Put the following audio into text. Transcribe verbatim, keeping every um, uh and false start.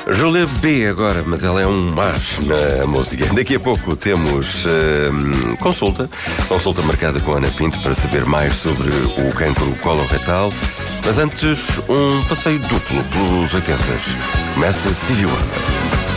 Júlia B agora, mas ela é um mas na música. Daqui a pouco temos uh, consulta, consulta marcada com a Ana Pinto para saber mais sobre o cancro coloretal. Mas antes, um passeio duplo pelos oitenta. Começa Stevie Wonder.